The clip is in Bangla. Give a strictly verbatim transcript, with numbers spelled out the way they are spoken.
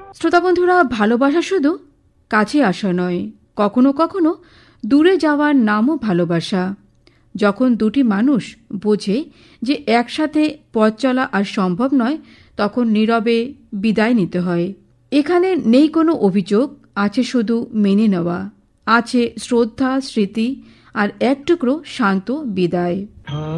শ্রোতা বন্ধুরা, ভালোবাসা শুধু কাছে আসা নয়, কখনো কখনো দূরে যাওয়ার নামও ভালোবাসা। যখন দুটি মানুষ বোঝে যে একসাথে পথ চলা আর সম্ভব নয়, তখন নীরবে বিদায় নিতে হয়। এখানে নেই কোনো অভিযোগ, আছে শুধু মেনে নেওয়া, আছে শ্রদ্ধা, স্মৃতি আর এক টুকরো শান্ত বিদায়।